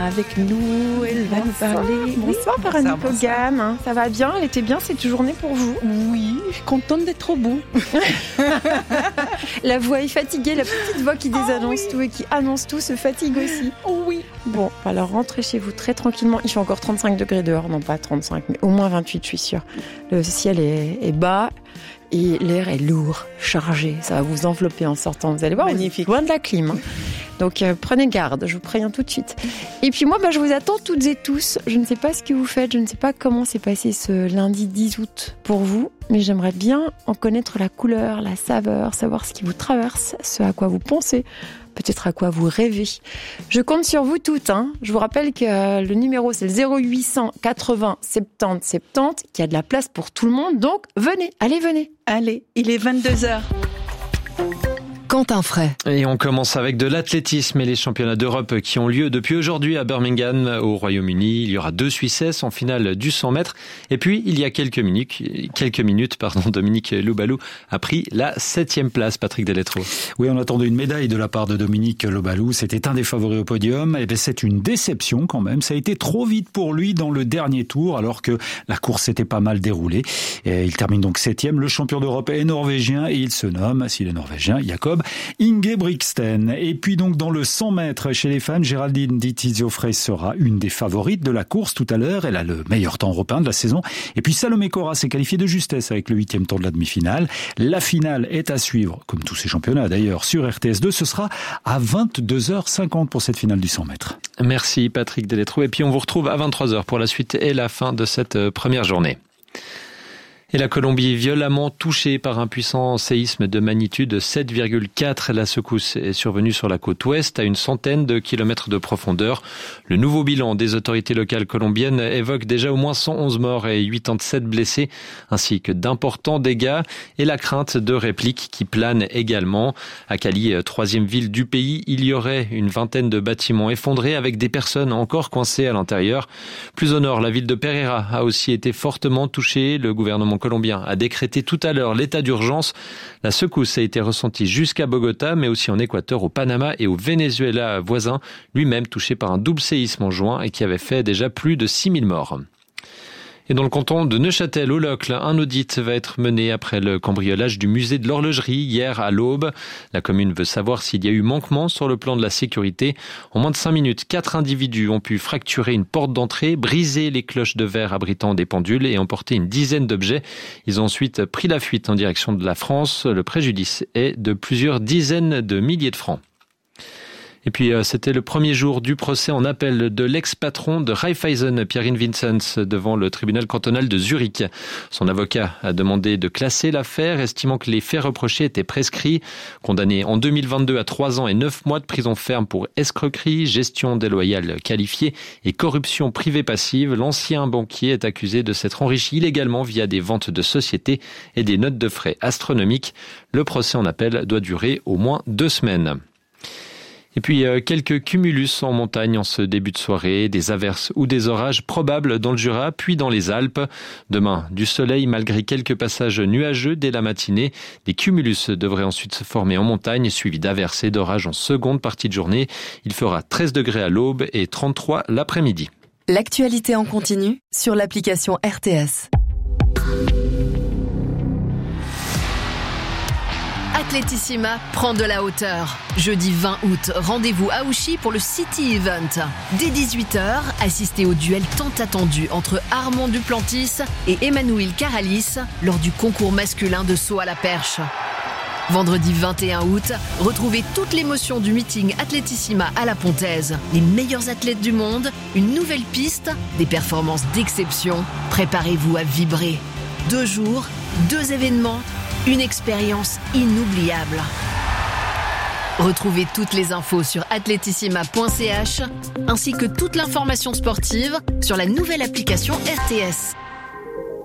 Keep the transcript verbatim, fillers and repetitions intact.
Avec nous, elle va nous parler. Bonsoir, Oui, Véronique bonsoir, Gamme. Hein. Ça va bien? Elle était bien cette journée pour vous? Oui, je suis contente d'être au bout. La voix est fatiguée, la petite voix qui désannonce oh, oui. tout et qui annonce tout se fatigue aussi. Oh oui. Bon, alors rentrez chez vous très tranquillement. Il fait encore trente-cinq degrés dehors, non pas trente-cinq, mais au moins vingt-huit, je suis sûre. Le ciel est, est bas. Et l'air est lourd, chargé, ça va vous envelopper en sortant. Vous allez voir, magnifique, loin de la clim. Hein. Donc euh, prenez garde, je vous préviens tout de suite. Et puis moi, bah, je vous attends toutes et tous. Je ne sais pas ce que vous faites, je ne sais pas comment s'est passé ce lundi dix août pour vous, mais j'aimerais bien en connaître la couleur, la saveur, savoir ce qui vous traverse, ce à quoi vous pensez, peut-être à quoi vous rêvez. Je compte sur vous toutes. Hein. Je vous rappelle que euh, le numéro, c'est le zéro huit cent quatre-vingts soixante-dix soixante-dix, qu'il y a de la place pour tout le monde. Donc, venez, allez, venez. Allez, il est vingt-deux heures. Quentin Fray. Et on commence avec de l'athlétisme et les championnats d'Europe qui ont lieu depuis aujourd'hui à Birmingham, au Royaume-Uni. Il y aura deux Suissesses en finale du cent mètres. Et puis, il y a quelques minutes, quelques minutes, pardon, Dominique Loubalou a pris la septième place, Patrick Deletreau. Oui, on attendait une médaille de la part de Dominique Loubalou. C'était un des favoris au podium. Et bien, c'est une déception quand même. Ça a été trop vite pour lui dans le dernier tour, alors que la course s'était pas mal déroulée. Et il termine donc septième. Le champion d'Europe est norvégien et il se nomme, s'il est norvégien, Jakob Ingebrigtsen. Et puis donc dans le cent mètres chez les femmes, Géraldine Di Tizio-Frey sera une des favorites de la course tout à l'heure. Elle a le meilleur temps européen de la saison. Et puis Salomé Cora s'est qualifiée de justesse avec le huitième tour de la demi-finale. La finale est à suivre, comme tous ces championnats d'ailleurs, sur R T S deux. Ce sera à vingt-deux heures cinquante pour cette finale du cent mètres. Merci Patrick Deletreau. Et puis on vous retrouve à vingt-trois heures pour la suite et la fin de cette première journée. Et la Colombie violemment touchée par un puissant séisme de magnitude sept virgule quatre. La secousse est survenue sur la côte ouest à une centaine de kilomètres de profondeur. Le nouveau bilan des autorités locales colombiennes évoque déjà au moins cent onze morts et quatre-vingt-dix-sept blessés, ainsi que d'importants dégâts et la crainte de répliques qui planent également. À Cali, troisième ville du pays, il y aurait une vingtaine de bâtiments effondrés avec des personnes encore coincées à l'intérieur. Plus au nord, la ville de Pereira a aussi été fortement touchée. Le gouvernement colombien a décrété tout à l'heure l'état d'urgence. La secousse a été ressentie jusqu'à Bogota, mais aussi en Équateur, au Panama et au Venezuela voisin, lui-même touché par un double séisme en juin et qui avait fait déjà plus de six mille morts. Et dans le canton de Neuchâtel, au Locle, un audit va être mené après le cambriolage du musée de l'horlogerie hier à l'aube. La commune veut savoir s'il y a eu manquement sur le plan de la sécurité. En moins de cinq minutes, quatre individus ont pu fracturer une porte d'entrée, briser les cloches de verre abritant des pendules et emporter une dizaine d'objets. Ils ont ensuite pris la fuite en direction de la France. Le préjudice est de plusieurs dizaines de milliers de francs. Et puis, euh, c'était le premier jour du procès en appel de l'ex-patron de Raiffeisen, Pierin Vinzenz, devant le tribunal cantonal de Zurich. Son avocat a demandé de classer l'affaire, estimant que les faits reprochés étaient prescrits. Condamné en deux mille vingt-deux à trois ans et neuf mois de prison ferme pour escroquerie, gestion déloyale qualifiée et corruption privée passive, l'ancien banquier est accusé de s'être enrichi illégalement via des ventes de sociétés et des notes de frais astronomiques. Le procès en appel doit durer au moins deux semaines. Et puis euh, quelques cumulus en montagne en ce début de soirée, des averses ou des orages probables dans le Jura, puis dans les Alpes. Demain, du soleil malgré quelques passages nuageux dès la matinée. Des cumulus devraient ensuite se former en montagne, suivis d'averses et d'orages en seconde partie de journée. Il fera treize degrés à l'aube et trente-trois l'après-midi. L'actualité en continu sur l'application R T S. Atletissima prend de la hauteur. Jeudi vingt août, rendez-vous à Ouchy pour le City Event. Dès dix-huit heures, assistez au duel tant attendu entre Armand Duplantis et Emmanuel Caralis lors du concours masculin de saut à la perche. Vendredi vingt et un août, retrouvez toute l'émotion du meeting Atletissima à la Pontaise. Les meilleurs athlètes du monde, une nouvelle piste, des performances d'exception. Préparez-vous à vibrer. Deux jours, deux événements, une expérience inoubliable. Retrouvez toutes les infos sur atletissima point c h ainsi que toute l'information sportive sur la nouvelle application R T S.